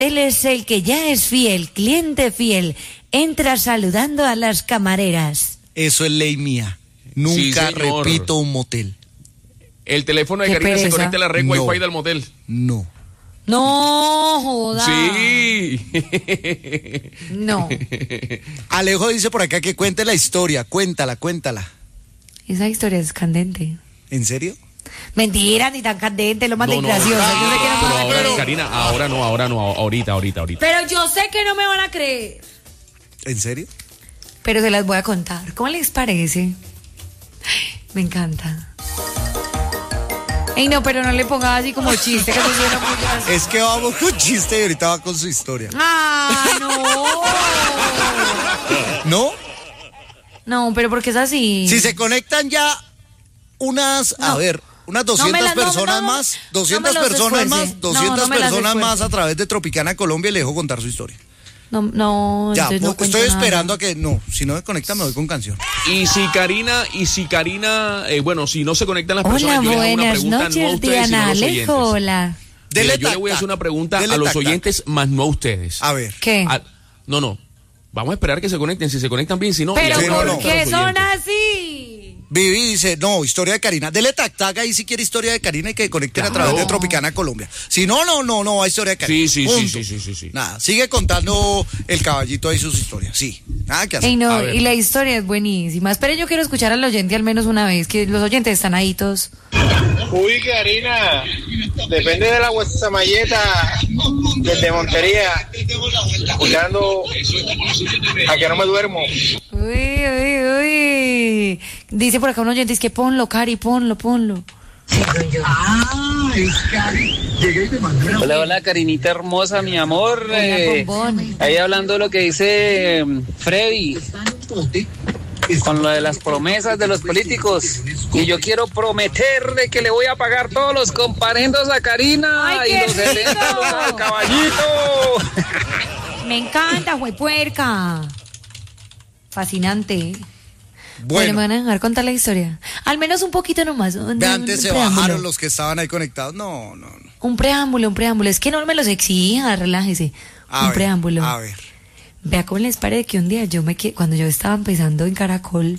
Él es el que ya es fiel, cliente fiel. Entra saludando a las camareras. Eso es ley mía. Nunca Sí, señor. repito un motel. El teléfono de Qué Karina se pereza. conecta a la red No. Wi-Fi del motel. No. No, joda. Sí. No. Alejo dice por acá que cuente la historia. Cuéntala. Esa historia es candente. ¿En serio? Mentira, ni tan candente, lo más de gracioso. Yo sé que no me pero van a ahora, creer. Karina, ahora no, ahorita. Pero yo sé que no me van a creer. ¿En serio? Pero se las voy a contar. ¿Cómo les parece? Ay, me encanta. Ey, no, pero no le ponga así como chiste, que eso suena muy gracioso. Es que vamos con chiste y ahorita va con su historia. ¡Ah, no! ¿No? No, pero porque es así. Si se conectan ya unas 200 me la- no, personas no, más, 200 no me los personas esfuerce. más, 200 No me las personas más esfuerce. a través de Tropicana Colombia, le dejo contar su historia. No, Ya, entonces no cuento estoy nada. esperando a que, si no me conectan me voy con canción. Y si Karina, bueno, si no se conectan las personas, Hola, yo les hago una buenas pregunta no a noches, ustedes, sino a Diana los Alejo, oyentes. hola. Mira, yo le voy a hacer una pregunta a los oyentes, más no a ustedes. A ver. ¿Qué? No. Vamos a esperar que se conecten. Si se conectan bien, si no... Pero Sí, ¿por no. qué los son oyentes. así? Vivi dice, no, historia de Karina. Dele tac ahí si quiere historia de Karina y que conecten a través de Tropicana Colombia. Si no, hay historia de Karina. Sí. Punto. Sí. Nada, sigue contando el caballito ahí sus historias. Sí, nada que hacer. Ey, no, A ver. y la historia es buenísima. Esperen, yo quiero escuchar al oyente al menos una vez, que los oyentes están ahí todos. Uy, Karina, depende de la guasamalleta desde Montería, escuchando a que no me duermo. Uy. Dice por acá un oyente, es que ponlo, Cari, ponlo. Hola, Karinita hermosa, mi amor. Hola, bombón. Ahí hablando de lo que dice Freddy, con lo de las promesas de los políticos. Y yo quiero prometerle que le voy a pagar todos los comparendos a Karina. ¡Ay, y qué los 70 rico! al caballito. Me encanta, puerca. Fascinante. Bueno, me van a dejar contar la historia. Al menos un poquito nomás. De antes se bajaron los que estaban ahí conectados. No. Un preámbulo. Es que no me los exija, relájese. Preámbulo. A ver. Vea cómo les parece que un día cuando yo estaba empezando en Caracol.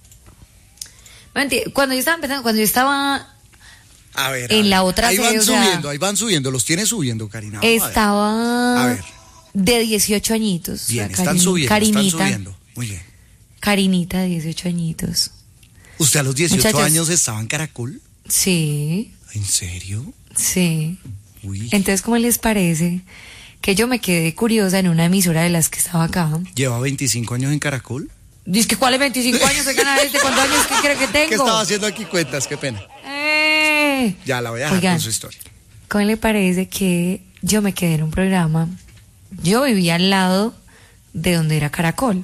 Cuando yo estaba A ver. en la otra ahí sede, ahí van subiendo, los tiene subiendo, Karina. Vamos estaba a ver. de 18 añitos. Bien, o sea, están subiendo, Karinita, están subiendo. Muy bien. Karinita, de 18 añitos. ¿Usted a los 18 Muchachos. años estaba en Caracol? Sí, ¿En serio? sí. Uy. Entonces, ¿cómo les parece que yo me quedé curiosa en una emisora de las que estaba acá? ¿Lleva 25 años en Caracol? Dice que ¿cuáles 25 años? ¿Cuántos años que cree que tengo? ¿Qué estaba haciendo aquí cuentas? Qué pena. Ya la voy a dejar Oigan, con su historia. ¿cómo le parece que yo me quedé en un programa? Yo vivía al lado de donde era Caracol.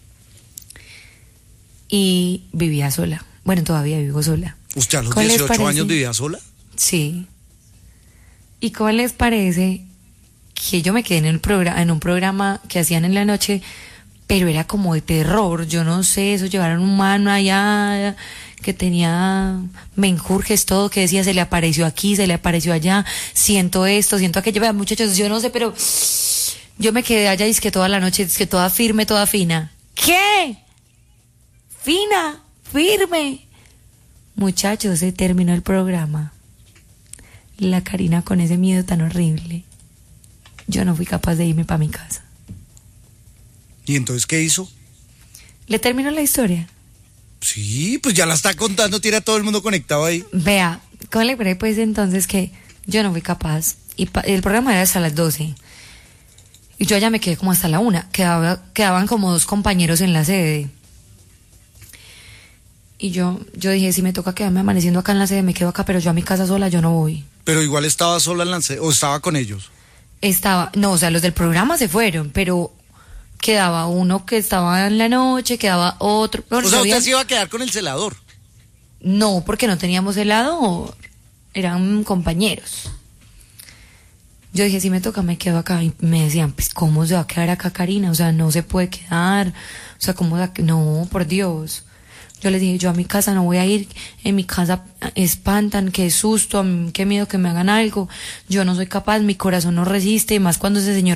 Y vivía sola. Bueno, todavía vivo sola. ¿Usted a los ¿Cómo les 18 parece? años vivía sola? Sí. ¿Y cómo les parece que yo me quedé en un programa que hacían en la noche, pero era como de terror? Yo no sé, eso llevaron un mano allá que tenía menjurjes, todo, que decía se le apareció aquí, se le apareció allá, siento esto, siento aquello. Vean, muchachos, yo no sé, pero yo me quedé allá y es que toda la noche, es que toda firme, toda fina. ¿Qué? Fina, firme. Muchachos, se terminó el programa. La Karina con ese miedo tan horrible. Yo no fui capaz de irme para mi casa. ¿Y entonces qué hizo? ¿Le terminó la historia? Sí, pues ya la está contando, tiene a todo el mundo conectado ahí. Vea, ¿cómo le parece pues entonces que yo no fui capaz? Y el programa era hasta las 12. Y yo allá me quedé como hasta la 1. Quedaban como 2 compañeros en la sede. Y yo dije, si me toca quedarme amaneciendo acá en la sede, me quedo acá, pero yo a mi casa sola, yo no voy. Pero igual estaba sola en la o estaba con ellos. No, o sea, los del programa se fueron, pero quedaba uno que estaba en la noche, quedaba otro. O sea, había- usted se iba a quedar con el celador. No, porque no teníamos helador, eran compañeros. Yo dije, si me toca, me quedo acá. Y me decían, pues, ¿cómo se va a quedar acá, Karina? O sea, no se puede quedar. O sea, ¿cómo? No, por Dios. Yo les dije, yo a mi casa no voy a ir, en mi casa espantan, qué susto, qué miedo que me hagan algo, yo no soy capaz, mi corazón no resiste, y más cuando ese señor